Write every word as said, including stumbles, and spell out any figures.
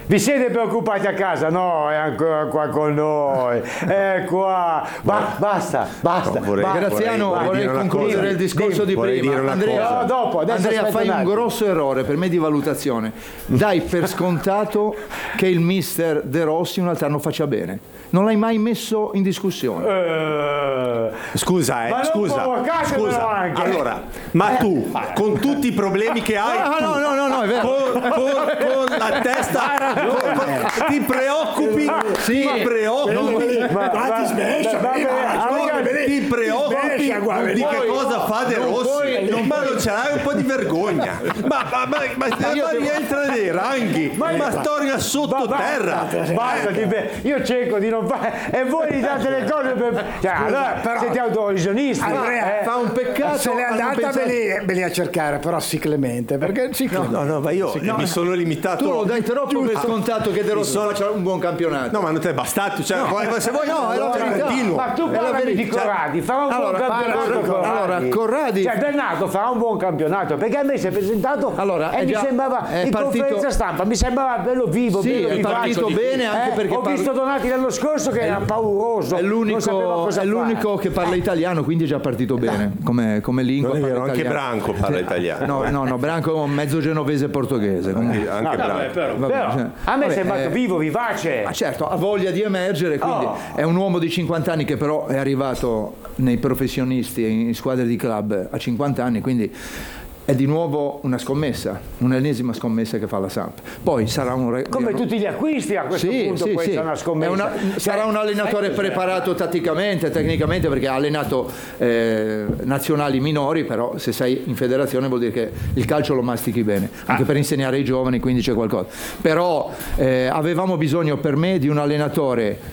Vi siete preoccupati a casa? No, è ancora qua con noi. È qua. Ba- basta, basta. No, vorrei, basta. Graziano, vorrei, vorrei, vorrei concludere il discorso di vorrei prima. dire una Andrea, cosa. No, dopo, adesso Andrea, aspetta fai un un attimo. grosso errore per me di valutazione. Dai per scontato che il mister De Rossi un altro anno faccia bene. Non l'hai mai messo in discussione. Eh, Scusa, eh, Ma non scusa, provocatemelo scusa. anche. Allora, ma tu, con tutti i problemi che hai, No, tu, no, no, no, no, è vero. con, con- con la testa, con- con- ti preoccupi, Sì. ti preoccupi, ma- Ma ma- ti smesso, va bene, ragazzi, ti preoccupi smessa, guarda, di che puoi- cosa fa De non Rossi, puoi- ma non ce l'hai un po' di vergogna? Ma, ma, ma, ma, ma io devo- rientra nei ranghi, ma, Ma- storia sottoterra. Basta, ti be- io cerco di non fare e voi gli date le cose per. Cioè, allora però- siete autorisionisti. Andrea, eh. Fa un peccato. se n'è a non andata pensare- me lì, me lì a cercare, però sì Clemente, perché sì Clemente. No, no, ma io mi sono limitato. Tu lo dai troppo per scontato che De Rossi faccia un buon campionato. No, ma non te è bastato, cioè, se vuoi no, è la cioè, verità. continuo. Ma tu È la parlami di verità. Corradi, farà un Allora, buon campionato. parla- Corradi. allora, Corradi- Cioè, Bernardo farà un buon campionato perché a me si è presentato Allora, e è mi già- sembrava è in partito- conferenza stampa, mi sembrava bello vivo, Sì, bello è vivace. partito bene anche Eh, perché ho parla- visto Donati l'anno scorso che era pauroso. È non sapeva l'unico, cosa è l'unico che parla italiano, quindi è già partito bene come, come lingua. Non è parla vero, anche italiano. Branco parla italiano. No, no, no, Branco è un mezzo genovese e portoghese. comunque. Anche Branco. Vabbè, Però, cioè, a me è vabbè, sembrato eh, vivo, vivace. Ma certo, ha voglia di emergere, quindi Oh. è un uomo di cinquanta anni che però è arrivato nei professionisti, in squadre di club a cinquanta anni, quindi è di nuovo una scommessa, un'ennesima scommessa che fa la Samp. Poi sarà un... re- Come tutti gli acquisti a questo Sì, punto sì, può sì. essere una È scommessa. una- sarà un allenatore preparato tatticamente, tecnicamente, perché ha allenato eh, nazionali minori, però se sei in federazione vuol dire che il calcio lo mastichi bene, anche per insegnare ai giovani, quindi c'è qualcosa. Però eh, avevamo bisogno per me di un allenatore